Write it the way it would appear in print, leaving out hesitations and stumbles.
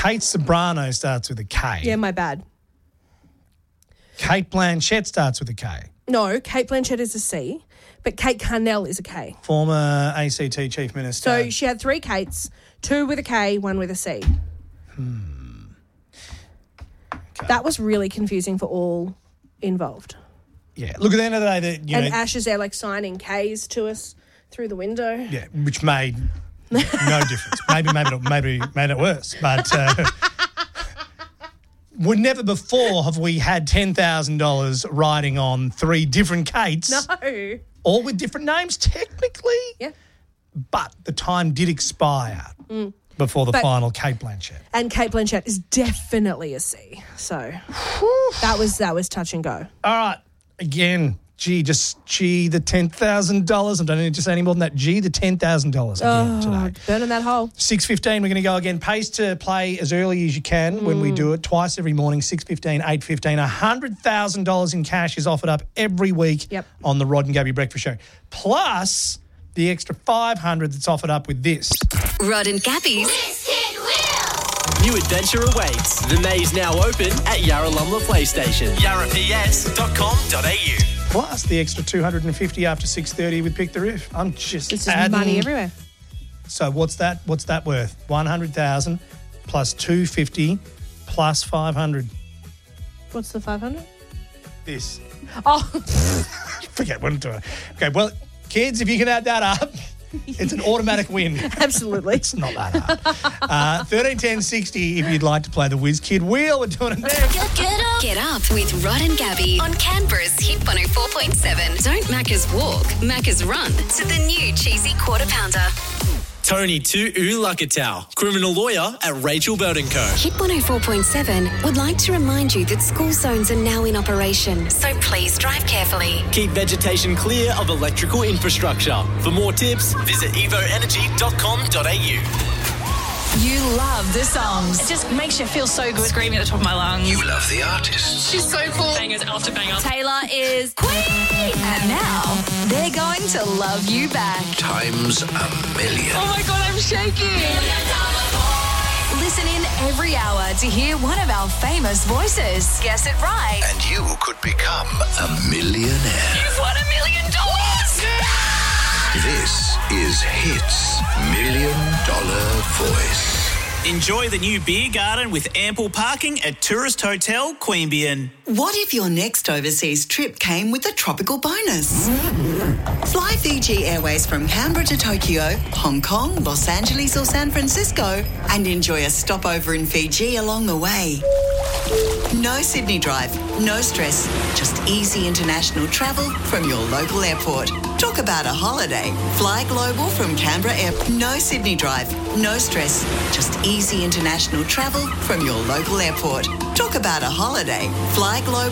Kate Sobrano starts with a K. Yeah, my bad. Kate Blanchett starts with a K. No, Kate Blanchett is a C, but Kate Carnell is a K. Former ACT Chief Minister. So she had 3 Kates, 2 with a K, 1 with a C. Okay. That was really confusing for all involved. Yeah. Look, at the end of the day, And Ash is there like signing Ks to us through the window. Yeah, which made no difference. Maybe made it worse. But never before have we had $10,000 riding on 3 different Kates. No. All with different names, technically. Yeah. But the time did expire before the final Kate Blanchett. And Kate Blanchett is definitely a C. So that was touch and go. All right. Again, the $10,000. I don't need to say any more than that. The $10,000 again today. Burning that hole. 6:15, we're going to go again. Pays to play as early as you can when we do it, twice every morning, 6:15, 8:15. $100,000 in cash is offered up every week on the Rod and Gabby Breakfast Show. Plus the extra $500 that's offered up with this. Rod and Gabby's New adventure awaits. The maze now open at Yarralumla Play Station. yarraps.com.au. Plus the extra $250 after 6:30 with Pick the Riff. I'm just This is adding money everywhere. So what's that worth? 100,000 plus 250 plus 500. What's the 500? This. Oh. Forget what I'm doing. Okay, well, kids, if you can add that up, it's an automatic win. Absolutely. It's not that hard. 131060 if you'd like to play the Whiz Kid Wheel. We're doing it next. Get up with Rod and Gabby on Canberra's Hit 104.7. Don't Macca's walk, Macca's run to the new cheesy quarter pounder. Tony Tu'u Lakatau, criminal lawyer at Rachel Burton Co. Hit 104.7 would like to remind you that school zones are now in operation, so please drive carefully. Keep vegetation clear of electrical infrastructure. For more tips, visit evoenergy.com.au. You love the songs. It just makes you feel so good. Screaming at the top of my lungs. You love the artists. She's so cool. Bangers after banger. Taylor is queen. And now they're going to love you back. Times a million. Oh my God, I'm shaking. Listen in every hour to hear one of our famous voices. Guess it right. And you could become a millionaire. You've won $1 million. This is Hits $1 Million Voice. Enjoy the new beer garden with ample parking at Tourist Hotel Queanbeyan. What if your next overseas trip came with a tropical bonus? Fly Fiji Airways from Canberra to Tokyo, Hong Kong, Los Angeles or San Francisco and enjoy a stopover in Fiji along the way. No Sydney drive, no stress, just easy international travel from your local airport. Talk about a holiday. Fly global from Canberra Airport. No Sydney drive, no stress, just easy international travel from your local airport. Talk about a holiday. Fly global